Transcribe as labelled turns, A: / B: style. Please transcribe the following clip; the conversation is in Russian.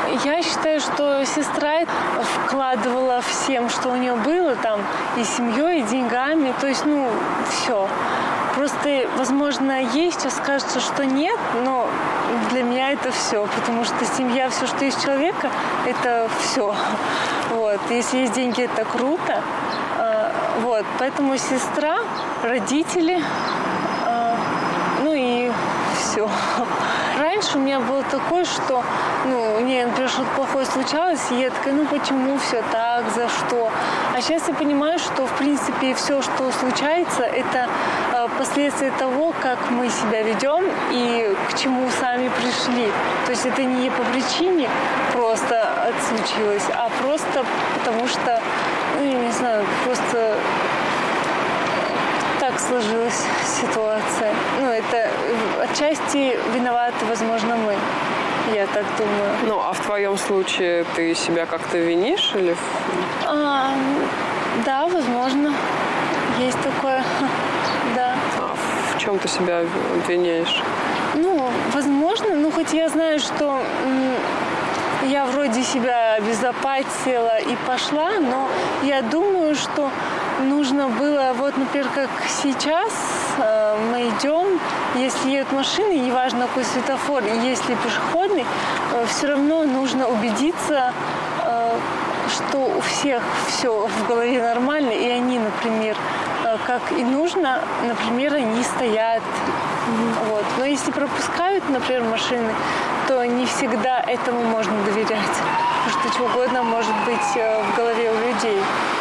A: я считаю, что сестра вкладывала всем, что у нее было, там, и семьей, и деньгами, то есть, все. Просто, возможно, ей сейчас кажется, что нет, но для меня это все, потому что семья, все, что есть человека, это все. Вот. Если есть деньги, это круто. Вот. Поэтому сестра, родители, и все. Раньше у меня было такое, что, мне, например, что-то плохое случалось, и я такая, почему все так, за что? А сейчас я понимаю, что, в принципе, все, что случается, это последствия того, как мы себя ведем и к чему сами пришли. То есть это не по причине просто случилось, а просто потому что, я не знаю, просто так сложилась ситуация. Это отчасти виноваты, возможно, мы. Я так думаю.
B: А в твоем случае ты себя как-то винишь или?
A: Да, возможно. Есть такое. Да.
B: А в чем ты себя обвиняешь?
A: Возможно, хоть я знаю, что я вроде себя обезопасила и пошла, но я думаю, что нужно было, например, как сейчас мы идем, если едут машины, неважно какой светофор, если пешеходный, все равно нужно убедиться, что у всех все в голове нормально, и они, например, как и нужно, например, они стоят. Вот. Но если пропускают, например, машины, то не всегда этому можно доверять. Потому что чего угодно может быть в голове у людей.